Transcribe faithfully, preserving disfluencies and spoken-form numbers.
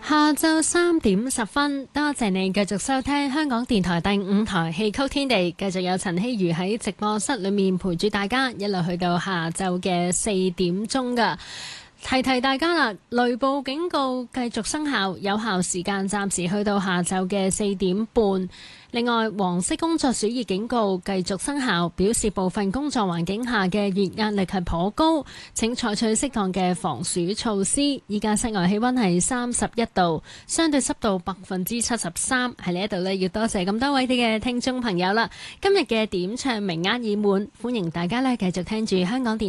下晝三點十分，多謝你繼續收聽香港電台第五台戲曲天地，繼續有陳希如喺直播室裏面陪住大家，一路去到下晝嘅四點鐘噶。提提大家啦，雷暴警告繼續生效，有效時間暫時去到下晝嘅四點半。另外，黃色工作暑熱警告繼續生效，表示部分工作環境下嘅熱壓力係頗高，請採取適當嘅防暑措施。依家室外氣溫係三十一度，相對濕度百分之七十三。喺呢一度呢，要多謝咁多位嘅聽眾朋友啦。今日嘅點唱名額已滿，歡迎大家呢繼續聽住香港電